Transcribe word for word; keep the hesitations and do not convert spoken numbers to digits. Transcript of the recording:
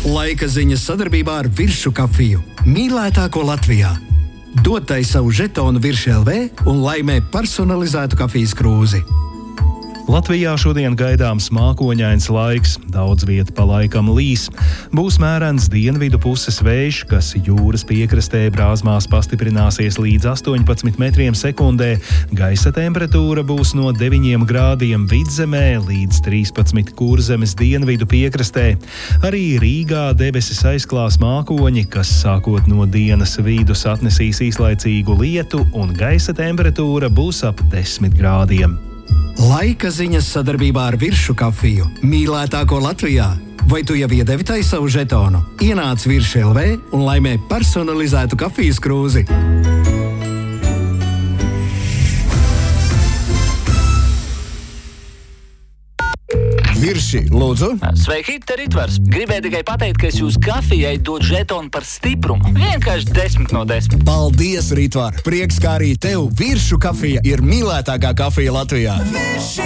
Laika ziņas sadarbībā ar Viršu kafiju. Mīlētāko Latvijā. Dod tai savu žetonu Virši L V un laimē personalizētu kafijas krūzi. Latvijā šodien gaidāms mākoņains laiks, daudz vieta pa laikam līs. Būs mērens dienvidu puses vējš, kas jūras piekrastē brāzmās pastiprināsies līdz astoņpadsmit metriem sekundē. Gaisa temperatūra būs no deviņiem grādiem Vidzemē līdz trīspadsmit Kurzemes dienvidu piekrastē. Arī Rīgā debesis aizklās mākoņi, kas sākot no dienas vidus atnesīs īslaicīgu lietu, un gaisa temperatūra būs ap desmit grādiem. Laika ziņas sadarbībā ar Viršu kafiju. Mīlētāko Latvijā. Vai tu jau iedevi tai savu žetonu? Ienāc Virši L V un laimē personalizētu kafijas krūzi. Virši, lūdzu. Sveiki, te Ritvars. Gribēju tikai pateikt, ka es jūs kafijai dod žetonu par stiprumu. Vienkārši desmit no desmit. Paldies, Ritvar. Prieks, kā arī tev Viršu kafija ir mīlētākā kafija Latvijā. Virši!